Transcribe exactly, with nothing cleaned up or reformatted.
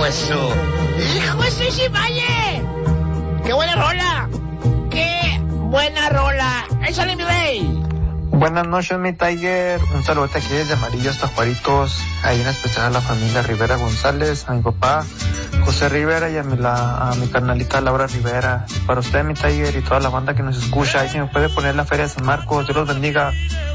Hijo de su... ¡Hijo de su Shimaye! ¡Qué buena rola! ¡Qué buena rola! ¡Échale, mi rey! Buenas noches, mi Tiger. Un saludo aquí desde Amarillo hasta Juaritos. Ahí en especial a la familia Rivera González, a mi papá José Rivera y a mi, la, a mi carnalita Laura Rivera. Y para usted, mi Tiger, y toda la banda que nos escucha, ahí se me puede poner la Feria de San Marcos. Dios los bendiga.